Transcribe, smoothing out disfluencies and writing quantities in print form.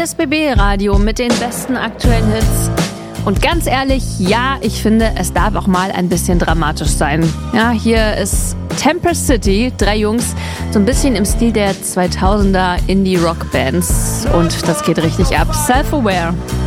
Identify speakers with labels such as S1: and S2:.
S1: Das BB-Radio mit den besten aktuellen Hits. Und ganz ehrlich, ja, ich finde, es darf auch mal ein bisschen dramatisch sein. Ja, hier ist Temple City, 3 Jungs, so ein bisschen im Stil der 2000er Indie-Rock-Bands. Und das geht richtig ab. Self-Aware.